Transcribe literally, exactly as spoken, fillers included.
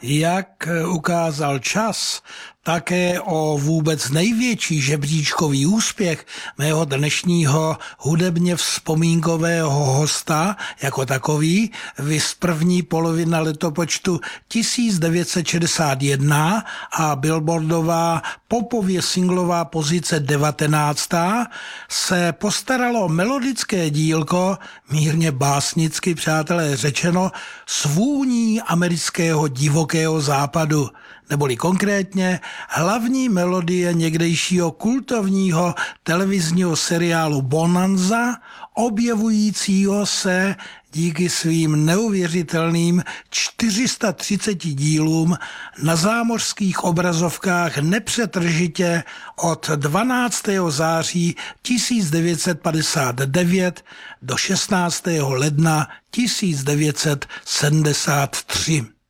Jak ukázal čas, také o vůbec největší žebříčkový úspěch mého dnešního hudebně vzpomínkového hosta jako takový, viz první polovina letopočtu tisíc devět set šedesát jedna a billboardová popově singlová pozice devatenáctá, se postaralo melodické dílko, mírně básnicky, přátelé řečeno, svůní amerického divokého západu, neboli konkrétně hlavní melodie někdejšího kultovního televizního seriálu Bonanza, objevujícího se díky svým neuvěřitelným čtyři sta třiceti dílům na zámořských obrazovkách nepřetržitě od dvanáctého září tisíc devět set padesát devět do šestnáctého ledna tisíc devět set sedmdesát tři.